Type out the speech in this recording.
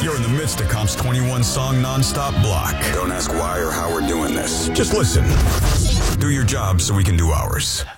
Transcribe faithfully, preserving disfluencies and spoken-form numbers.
You're in the midst of Comp's twenty-one song nonstop block. Don't ask why or how we're doing this. Just listen. Do your job so we can do ours.